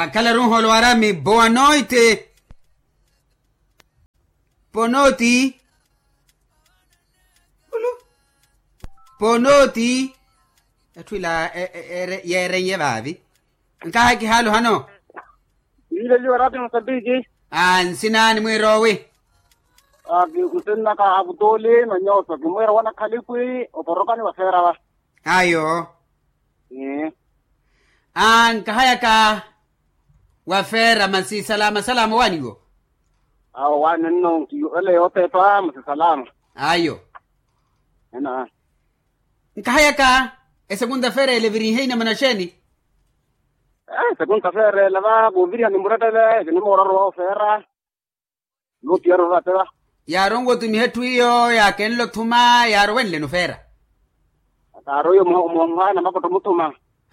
Calarun holo arami, boa noite. Ponoti. Ponoti. Atwila yere yevavi. Nkaha kihalo hano. Ile jo rapi msabiki. Sinani mwirowi. Kusenna ka abutole manyosa kumwera wana kalikwi otorokani wasera wa. Ayo. Nkahaya ka wafera masi salama wanigo. Wana nno kiyo ele yote pa msi salama. Ayo. Ena. Nkahaya ka segunda fera ele viriheina manasheni. Segunda fera lava boviri ni murata le ni moraro fera. Lutiaro ratela. Yarongo tumihetu hiyo ya kenlo tuma yaro wenle no fera. Aroyo mo na makoto mutuma.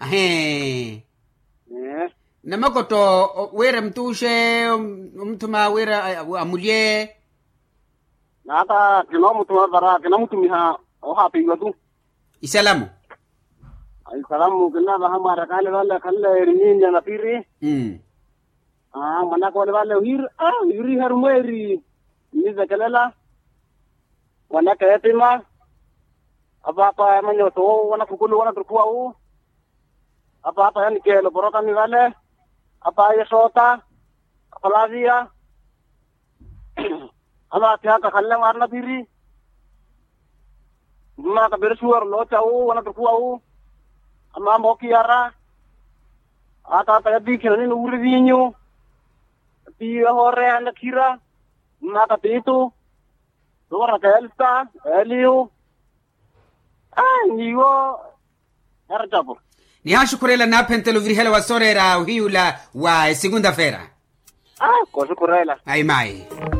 Namakoto wera mtushe mtuma wera amulie. Naka kino mutuma bara kino mutumiha oha pigatu. Isalamu. Ay salamu kina bahamara kale wala kale rinja na piri. Manako wale hiri harumeri. Niza kalela. Wanaka yatima. Apa manyoto wana fukulu wana turkuwa u. Apa yani kelo boroka ni wale. Apa yesota. Apa lazia. Ama tiaka khalle marna piri. Ma ka bersuar locha u wana turkuwa u. Ama moki yara. Ata yadi kini uri vinyo. Tiya hore anda kira. Maka itu dora kelta elio niyo yarjapo ni hashukurela na pentelo virhela wa sorera hiula wa segunda fera ko shukurela ai mai